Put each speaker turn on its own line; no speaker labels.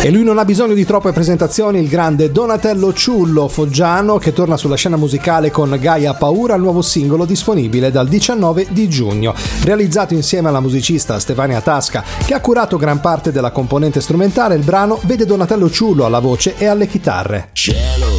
E lui non ha bisogno di troppe presentazioni, il grande Donatello Ciullo, foggiano, che torna sulla scena musicale con Gaia Paura, il nuovo singolo disponibile dal 19 di giugno. Realizzato insieme alla musicista Stefania Tasca, che ha curato gran parte della componente strumentale, il brano vede Donatello Ciullo alla voce e alle chitarre.
Cielo